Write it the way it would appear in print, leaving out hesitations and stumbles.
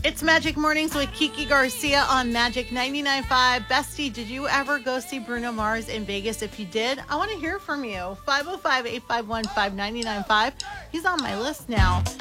It's Magic Mornings with Kiki Garcia on Magic 99.5. Bestie, did you ever go see Bruno Mars in Vegas? If you did, I want to hear from you. 505-851-5995. He's on my list now.